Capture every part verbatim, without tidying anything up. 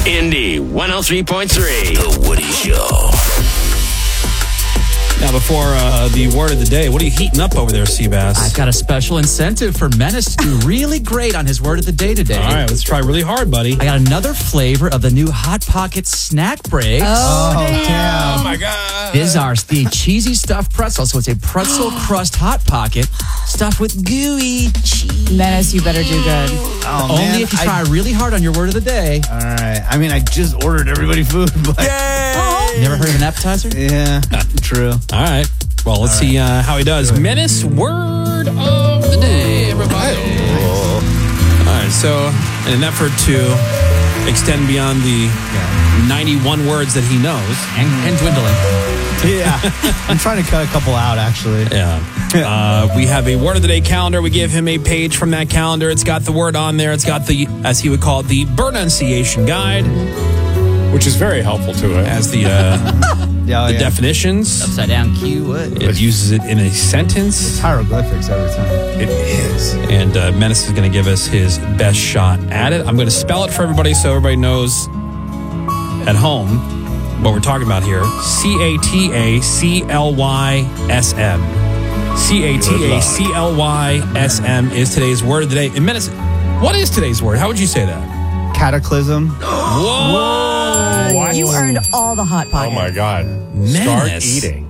Indy one oh three point three. The Woody Show. Now, before uh, the word of the day, what are you heating up over there, Seabass? I've got a special incentive for Menace to do really great on his word of the day today. All right, let's try really hard, buddy. I got another flavor of the new Hot Pocket snack breaks. Oh, damn. Oh, my God. These are the cheesy stuffed pretzel. So it's a pretzel crust Hot Pocket stuffed with gooey cheese. Menace, you better do good. Oh, Only man, if you I- try really hard on your word of the day. All right. I mean, I just ordered everybody food, but Never heard of an appetizer? yeah, true. All right. Well, let's see uh, how he does. Menace word of the day, everybody. All right. So, in an effort to extend beyond the ninety-one words that he knows. And, and dwindling. Yeah, I'm trying to cut a couple out, actually. Yeah. Uh, we have a word of the day calendar. We give him a page from that calendar. It's got the word on there. It's got the, as he would call it, the pronunciation guide, Which is very helpful to it. as the uh, Yeah, oh, the yeah. definitions. Upside down Q. What? It uses it in a sentence. Hieroglyphics every time. It is. And uh, Menace is going to give us his best shot at it. I'm going to spell it for everybody so everybody knows at home what we're talking about here. C A T A C L Y S M. C A T A C L Y S M is today's word of the day. And Menace, what is today's word? How would you say that? Cataclysm. Whoa! What? You earned all the Hot Oh, Pocket. my God. Start Menace. eating.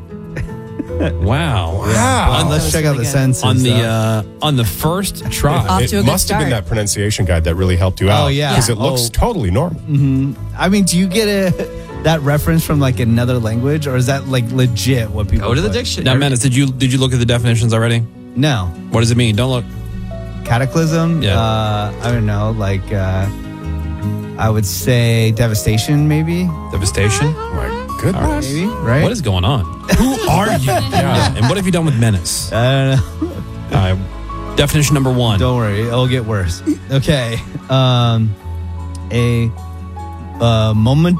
Wow. Wow. Let's check out the really good. senses. On the uh, uh, on the first try. Off It to a good must have been start. that pronunciation guide that really helped you out. Oh, yeah. Because it Yeah. looks Oh. totally normal. I mean, do you get a that reference from like another language, or is that like legit what people Go to the put? dictionary. Now, Menace, did you did you look at the definitions already? No. What does it mean? Don't look. Cataclysm? Yeah. Uh, I don't know. Like, uh, I would say devastation, maybe? Devastation. Oh, my goodness. Maybe, right? What is going on? Who are you? Yeah. And what have you done with Menace? I don't know. All right. Definition number one. Don't worry, it'll get worse. Okay. Um, a uh, moment,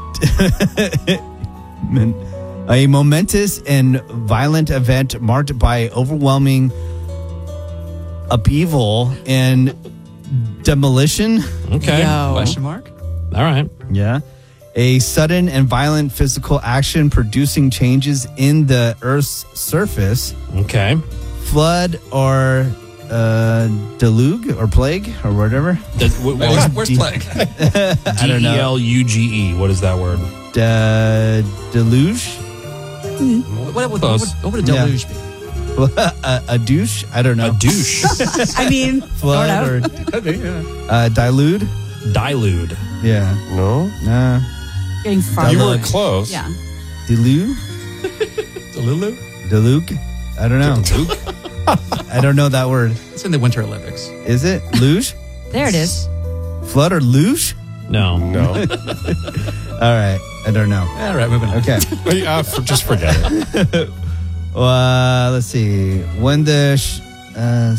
a momentous and violent event marked by overwhelming upheaval and demolition. Okay. Yo. Question mark? All right. Yeah. A sudden and violent physical action producing changes in the Earth's surface, Okay. flood or uh, deluge or plague or whatever. The, wh- Where's, what where's D- plague? I don't D E know. L U G E. What is that word? De- deluge? What, what, what, Close. would- what would a Yeah. deluge be? a, a douche? I don't know. A douche. I mean, Flood or sort of. uh, dilute? Dilute. Yeah. No? Uh, Getting far. You were Dilute. close. Yeah. deluge? Dilute? Deluge? I don't know. I don't know that word. It's in the Winter Olympics. Is it luge? There it is. Flood or luge? No. No. All right. I don't know. All right, moving on. Okay. uh, for, just forget it. Uh, let's see. When the sh- uh,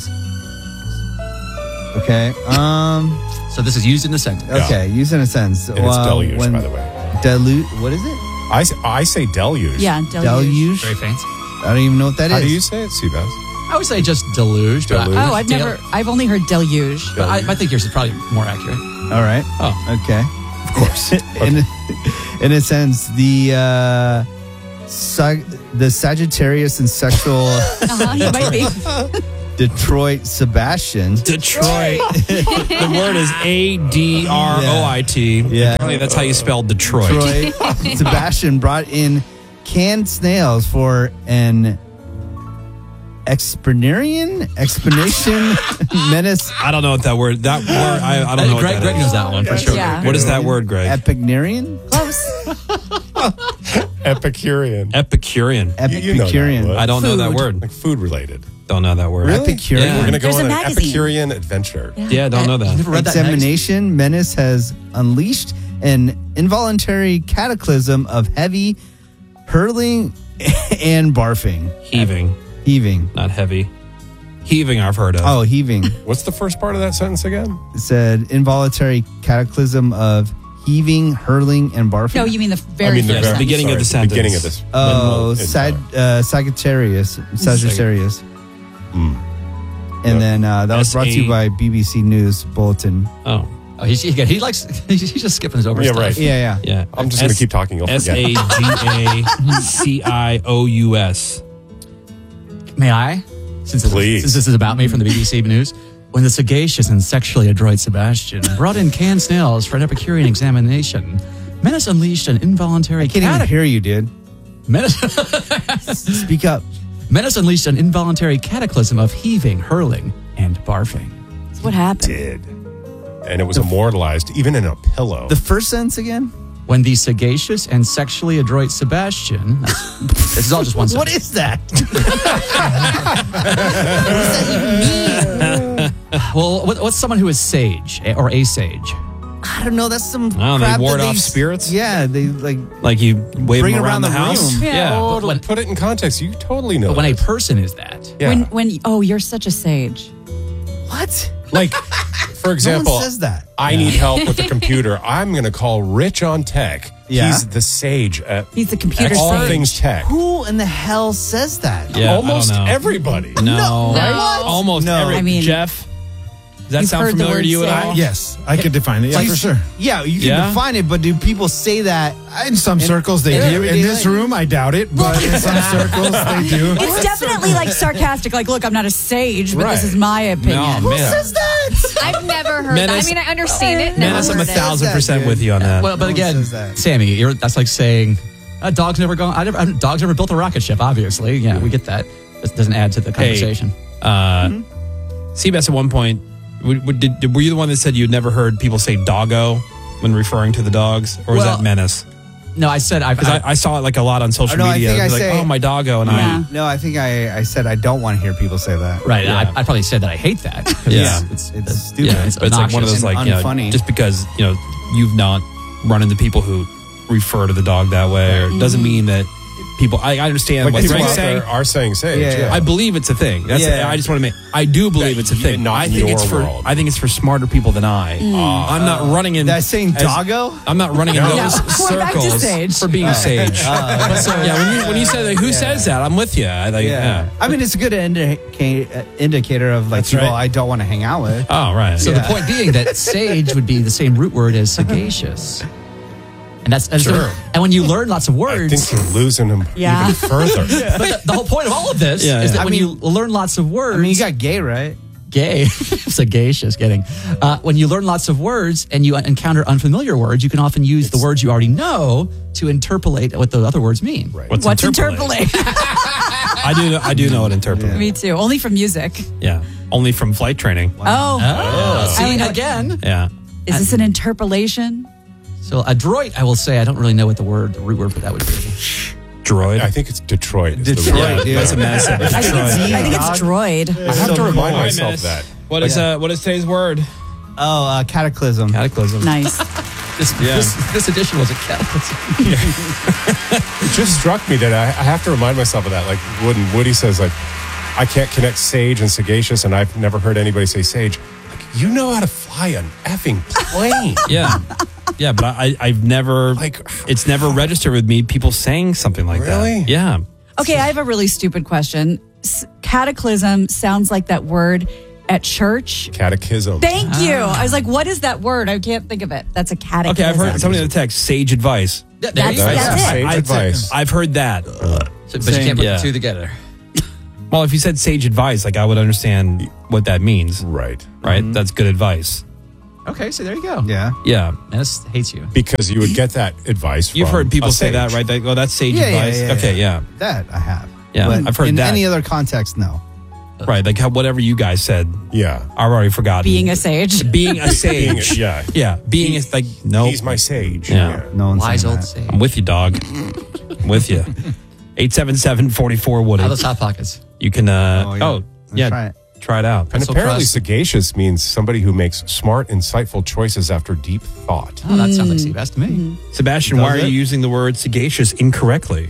okay. Um. So this is used in the sentence. Okay. Use in a sentence. And it's deluge, by the way. Dilute. What is it? I, s- I say deluge. Yeah, deluge. Deluge. Very fancy. I don't even know what that is. How do you say it, Seabass? I would say just deluge. but I- Deluge. Oh, I've Del- never, I've only heard deluge. But I, I think yours is probably more accurate. All right. Oh. Okay. Of course. in, in a sense, the uh, sag- the Sagittarius and sexual Uh-huh, he might be. Detroit Sebastian. Detroit. The word is A D R O I T. Yeah. Apparently that's how you spell Detroit. Detroit Sebastian brought in canned snails for an explanation explanation menace I don't know what that word. That word. I, I don't know. Greg, what that Greg is. knows that one for sure. Yeah. What is that word, Greg? Epicurean Close. Epicurean. Epicurean. You- you know that Epicurean word. I don't know that Food. word. Like food related. Don't know that word. Really? Epicurean? Yeah. We're going to go There's on a an magazine. Epicurean adventure. Yeah, don't know that. Never read that next. examination menace has unleashed an involuntary cataclysm of heavy hurling and barfing Heaving, heaving not heavy. Heaving, I've heard of. oh heaving. What's the first part of that sentence again? It said involuntary cataclysm of heaving, hurling, and barfing. No, you mean the very I mean, the first very one. beginning of the sorry, sentence. beginning of this. Oh, in- Sag, uh, Sagittarius, Sagittarius. Mm. And then uh, that was brought to S A you by B B C News Bulletin. Oh. Oh, he's, he, he likes, he's just skipping his over Yeah, stuff. right. Yeah, yeah. Yeah. I'm just going to keep talking. You'll S forget. A G A C I O U S. May I? Since, Please. since this is about me from the B B C News. When the sagacious and sexually adroit Sebastian brought in canned snails for an Epicurean examination, Menace unleashed an involuntary I can't even catac- hear you, dude. Menace, Speak up. Menace unleashed an involuntary cataclysm of heaving, hurling, and barfing. That's what happened. Did. And it was immortalized, even in a pillow. The first sentence again? When the sagacious and sexually adroit Sebastian, that's, this is all just one What sentence. is that? Well, what, what's someone who is sage eh, or a sage? I don't know. That's some Oh, they crap ward that off they- spirits? Yeah, they like. Like you wave Bring them it around, around the, the house? room. Yeah. Oh, Totally- when- put it in context. You totally know. But when a this. person is that, yeah. When when oh, you're such a sage. What? like, for No example, one says that. I need help with the computer. I'm going to call Rich on tech. Yeah. He's the sage at He's the computer all sage. things tech. Who in the hell says that? Yeah, I Almost don't know. everybody. No. No. Right? Almost No. every. I mean- Jeff, does that You've sound heard the familiar word to you at sage? all? Yes, I could define it. Yeah, Like, for sure. Yeah, you can Yeah? define it, but do people say that? In some circles, they in do. everyday In this life. room, I doubt it, but in some circles, they do. It's definitely like sarcastic. Like, look, I'm not a sage, but Right. this is my opinion. No, Who man. says that? I've never heard Menace- that. I mean, I understand it. Never Menace, I'm a heard it. thousand that, percent dude. with you on that. well, but No one again, says that. Sammy, you're, that's like saying a dog's never gone. I never, a dog's never built a rocket ship. Obviously, yeah, we get that. It doesn't add to the conversation. Uh, Mm-hmm. Seabass, at one point, w- w- did, did- were you the one that said you'd never heard people say doggo when referring to the dogs? Or was Well, that Menace? No, I said I've. Because I, I saw it like a lot on social Oh, no, I media. think It was I like, say- oh, my doggo. And Yeah. I, No, I think I, I said I don't want to hear people say that. right. Yeah. I, I probably said that I hate that. 'cause Yeah. it's, It's it's, stupid. yeah, it's but it's like one of those, and like, you know, unfunny. just because, you know, you've not run into people who refer to the dog that way, or it doesn't mean that people, I, I understand Like what people Greg's out saying. there are saying sage. Yeah, yeah. I believe it's a thing. That's Yeah. I just want to make. I do believe That it's a you- thing. not I in think your it's for. world. I think it's for smarter people than I. I'm not running in. That's saying as- doggo? I'm not running in No. those No, we're back to circles sage. for being a sage. But so, yeah, when you when you say like, who says that, I'm with you. I like, yeah. I mean, it's a good indica- uh, indicator of like That's people right. I don't want to hang out with. Oh right. So Yeah. the point being that sage would be the same root word as sagacious, and that's and, so- Sure. and when you learn lots of I words. think you're losing him Yeah. even further. But the, the whole point of all of this Yeah, is yeah. that I when mean- you learn lots of words, I mean, you got gay, right? gay, sagacious, getting. Uh, when you learn lots of words and you encounter unfamiliar words, you can often use the words you already know to interpolate what the other words mean. Right. What's, What's interpolate? interpolate? I do. I do know what interpolate. Me too. Only from music. Yeah. Only from flight training. Oh. Oh, see, I mean, again. Yeah. Is this an interpolation? So adroit, I will say, I don't really know what the word, the root word for that would be. Droid. I think it's Detroit. is the Detroit, word. yeah, dude. that's a mess. I think it's, I think it's droid. I have to So remind boring. myself that. What is uh? What is today's word? Oh, uh, cataclysm. Cataclysm. Nice. This, Yeah. this, this edition was a cataclysm. It just struck me that I, I have to remind myself of that. Like when Woody says, like, I can't connect sage and sagacious, and I've never heard anybody say sage. Like, you know how to fly an effing plane. Yeah. Yeah, but I, I've never Like- it's never registered with me. People saying something like Really? that. Yeah. Okay, I have a really stupid question. S- Cataclysm sounds like that word at church. Catechism. Thank you. I was like, what is that word? I can't think of it. That's a cataclysm. Okay, I've heard somebody in the text sage advice. There you That's- go. That's that's it. sage I'd say- advice. I've heard that. So- but Same, you can't put yeah. the two together. Well, if you said sage advice, like I would understand what that means, Right. right? That's good advice. Okay, so there you go. Yeah. Yeah. Menace hates you. Because you would get that advice from You've heard people a say that, sage. right? They, oh, that's sage Yeah, yeah, advice. yeah, okay, yeah. That I have. Yeah, But I've heard in that. any other context, no. Right, like how, whatever you guys said, Yeah. I've already forgotten. Being a sage. Being a Being, sage. yeah. Yeah, being a, like, no. He's my sage. Yeah. No one's Wise saying old that. sage. I'm with you, dog. I'm with you. eight seven seven, four four, Woody. How those hot pockets? You can, uh, Oh, oh, yeah. yeah, Let's try it. try it out. And Pencil apparently crust. sagacious means somebody who makes smart, insightful choices after deep thought. Oh, that sounds like Seabass to me. Sebastian, Does why are it? you using the word sagacious incorrectly?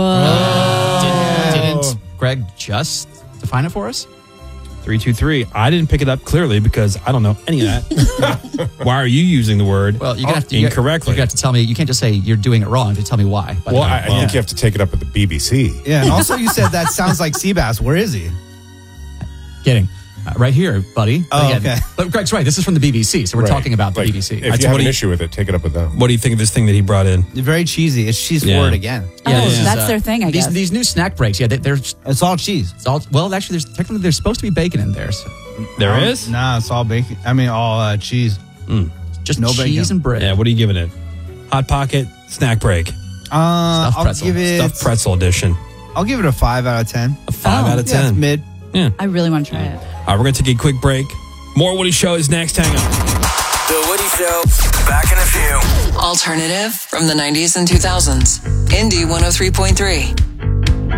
Whoa. Didn't Greg just define it for us? three two three. I didn't pick it up clearly because I don't know any of that. Why are you using the word Well, you're gonna have to you incorrectly? You're gonna have to tell me. You can't just say you're doing it wrong. You have to tell me why. By the Well, way. I, I think you have to take it up at the B B C. Yeah, and also you said that sounds like Seabass. Where is he? Kidding. Uh, right here, buddy. Oh, Again, okay. But Greg's right. This is from the B B C, so we're Right. talking about the Like, B B C. If That's you have what an he- issue with it, take it up with them. What do you think of this thing that he brought in? Very cheesy. It's cheese Yeah. forward again. Oh, this is, that's their thing, I these, guess. These new snack breaks, yeah, they, they're It's all cheese. it's all, well, actually, there's technically there's supposed to be bacon in there. So There Um, is? Nah, it's all bacon. I mean, all uh, cheese. just No cheese bacon. and bread. Yeah, what are you giving it? Hot Pocket snack break. Uh, Stuffed I'll pretzel. give it. Stuffed pretzel edition. I'll give it a five out of ten. A five Oh. out of Yeah, it's ten. mid. Yeah. I really want to try it. All right, we're going to take a quick break. More Woody Show is next. Hang on. The Woody Show. Back in a few. Alternative from the nineties and two thousands. Indie one oh three point three.